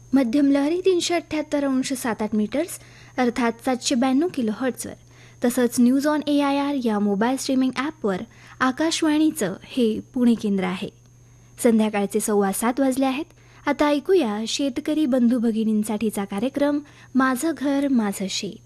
मध्यम लहरी 378.7 मीटर्स अर्थात 792 किलोहर्ट्जवर, तसंच न्यूज ऑन AIR या मोबाईल स्ट्रीमिंग ॲपवर आकाशवाणीचं हे पुणे केंद्र आहे. संध्याकाळचे 7:15 वाजले आहेत. आता ऐकूया शेतकरी बंधू भगिनींसाठीचा कार्यक्रम माझं घर माझं शेत.